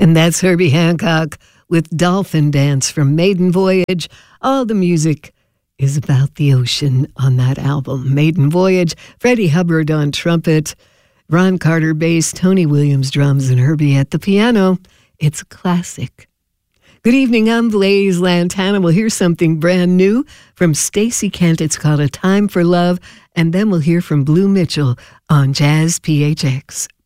And that's Herbie Hancock with Dolphin Dance from Maiden Voyage. All the music is about the ocean on that album. Maiden Voyage, Freddie Hubbard on trumpet, Ron Carter bass, Tony Williams drums, and Herbie at the piano. It's a classic. Good evening, I'm Blaze Lantana. We'll hear something brand new from Stacey Kent. It's called A Time for Love. And then we'll hear from Blue Mitchell on Jazz PHX.